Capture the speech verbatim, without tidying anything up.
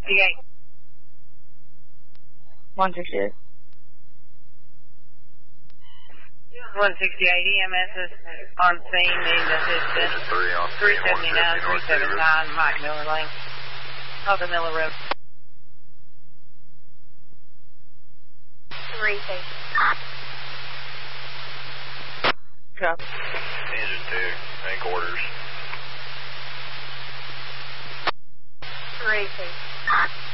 sixty-eight. one sixty-eight. one sixty-eight, E M S is on scene, needing assistance. three seventy-nine, three seventy-nine, Mike Miller Lane. Off the Miller Road. three six. Copy. Engine two, main quarters. three six.